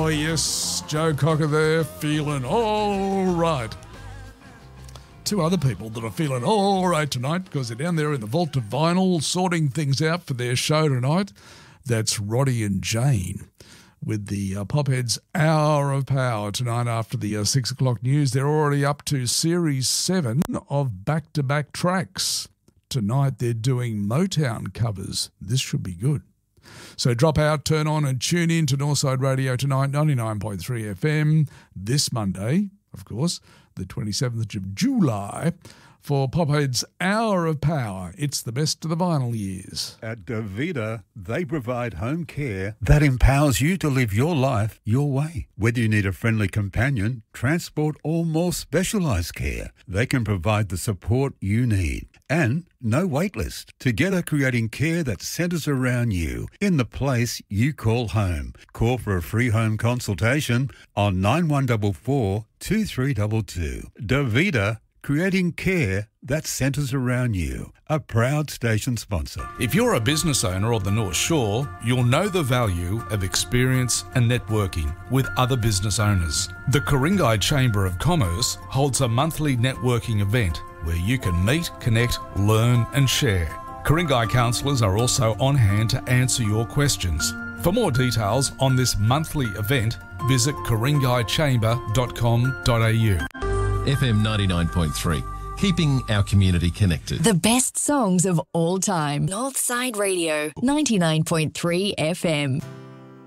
yes, Joe Cocker there, feeling all right. Two other people that are feeling all right tonight because they're down there in the vault of vinyl sorting things out for their show tonight. That's Roddy and Jane with the Popheads Hour of Power tonight after the 6 o'clock news. They're already up to Series 7 of back-to-back tracks. Tonight they're doing Motown covers. This should be good. So drop out, turn on and tune in to Northside Radio tonight, 99.3 FM, this Monday, of course, the 27th of July, for Popheads Hour of Power. It's the best of the vinyl years. At Davida, they provide home care that empowers you to live your life your way. Whether you need a friendly companion, transport or more specialised care, they can provide the support you need. And no wait list. Together creating care that centres around you in the place you call home. Call for a free home consultation on 9144 2322. Davida, creating care that centres around you. A proud station sponsor. If you're a business owner of the North Shore, you'll know the value of experience and networking with other business owners. The Ku-ring-gai Chamber of Commerce holds a monthly networking event where you can meet, connect, learn and share. Ku-ring-gai counsellors are also on hand to answer your questions. For more details on this monthly event, visit ku-ring-gai-chamber.com.au. FM 99.3, keeping our community connected. The best songs of all time. Northside Radio, 99.3 FM.